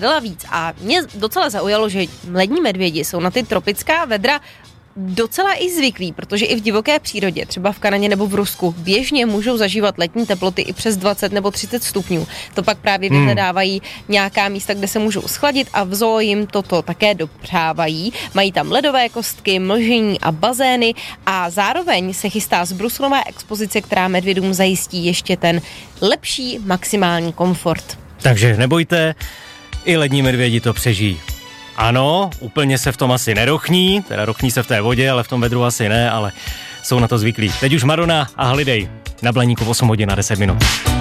dala víc. A mě docela zaujalo, že lední medvědi jsou na ty tropická vedra docela i zvyklí, protože i v divoké přírodě, třeba v Kanadě nebo v Rusku, běžně můžou zažívat letní teploty i přes 20 nebo 30 stupňů. To pak právě vyhledávají nějaká místa, kde se můžou schladit a v zoo jim toto také dopřávají. Mají tam ledové kostky, mlžení a bazény a zároveň se chystá zbruslová expozice, která medvědům zajistí ještě ten lepší maximální komfort. Takže nebojte, i lední medvědi to přežijí. Ano, úplně se v tom asi nerochní, teda rochní se v té vodě, ale v tom vedru asi ne, ale jsou na to zvyklí. Teď už Madonna a Holiday na Blaníku 8 hodin a 10 minut.